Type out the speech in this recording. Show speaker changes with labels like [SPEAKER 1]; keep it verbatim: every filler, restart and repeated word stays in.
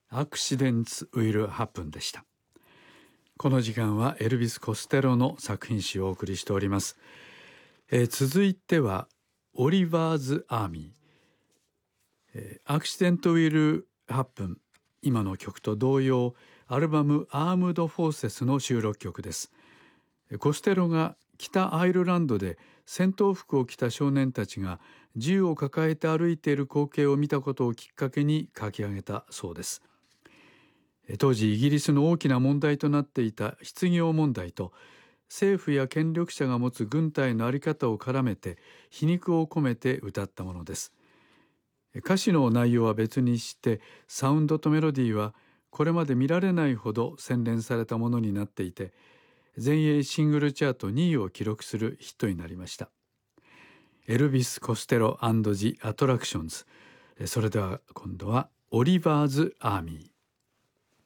[SPEAKER 1] アクシデンツ・ウィル・ハプンでした。この時間はエルビス・コステロの作品集をお送りしております。えー、続いてはオリバーズ・アーミー、えー、アクシデント・ウィル・ハプン、今の曲と同様アルバムアームド・フォーセスの収録曲です。コステロが北アイルランドで戦闘服を着た少年たちが銃を抱えて歩いている光景を見たことをきっかけに書き上げたそうです。当時イギリスの大きな問題となっていた失業問題と政府や権力者が持つ軍隊の在り方を絡めて皮肉を込めて歌ったものです。歌詞の内容は別にしてサウンドとメロディーはこれまで見られないほど洗練されたものになっていて、全英シングルチャートにいを記録するヒットになりました。エルビス・コステロ&ジ・アトラクションズ。それでは今度はオリバーズ・アーミー。